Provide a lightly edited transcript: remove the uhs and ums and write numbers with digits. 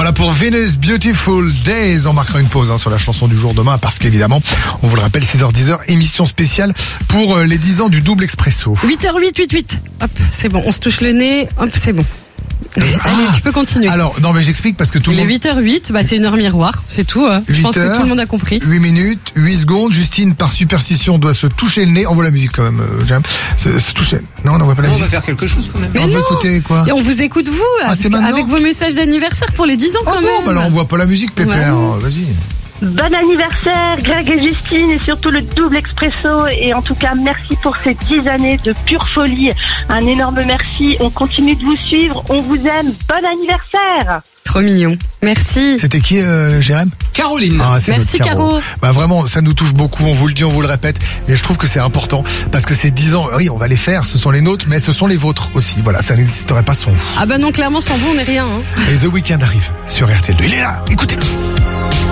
Voilà pour Venus Beautiful Days. On marquera une pause sur la chanson du jour demain parce qu'évidemment, on vous le rappelle, 6h-10h, émission spéciale pour les 10 ans du double expresso. 8h08. Hop, c'est bon, on se touche le nez. Hop, c'est bon. Allez, tu peux continuer. Alors, non mais j'explique parce que tout le monde... Il est 8h08, c'est une heure miroir, c'est tout. Je pense que tout le monde a compris. 8 minutes, 8 secondes. Justine, par superstition, doit se toucher le nez. On voit la musique quand même, Jam. Se toucher. Non, on voit pas la musique. On va faire quelque chose quand même. Mais on non. veut écouter quoi? Et on vous écoute vous, c'est maintenant avec vos messages d'anniversaire pour les 10 ans quand même. Bon, bah alors on voit pas la musique, Pépère. Ouais. Vas-y. Bon anniversaire Greg et Justine et surtout le double expresso et en tout cas merci pour ces 10 années de pure folie. Un énorme merci, on continue de vous suivre, on vous aime, bon anniversaire. Trop mignon. Merci. C'était qui, Jérém? Caroline. C'est Merci notre Caro. Bah vraiment, ça nous touche beaucoup, on vous le dit, on vous le répète, mais je trouve que c'est important parce que ces 10 ans, oui, on va les faire, ce sont les nôtres, mais ce sont les vôtres aussi. Voilà, ça n'existerait pas sans vous. Ah bah non, clairement sans vous on n'est rien. Et The Weeknd arrive sur RTL2. Il est là, écoutez-le.